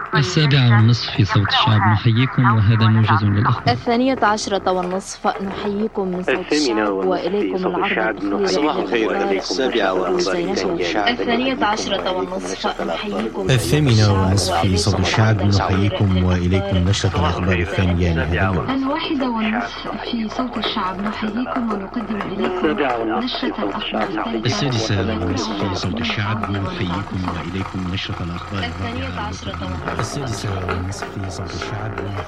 7:30 في صوت الشعب نحييكم، وهذا موجز للأخبار. 12:30 نحييكم من صوت الشعب وإليكم العرض التقليدي. صباح الخير، هذه 7:30 12:30 نحييكم 8:30 في صوت الشعب نحييكم وإليكم نشرة الأخبار الثانية لهذا اليوم. 1:30 في صوت الشعب نحييكم ونقدم إليكم نشرة الأخبار الثانية. 6:30 في صوت الشعب نحييكم وإليكم نشرة الأخبار. 12:30 6:30 في صوت الشعب.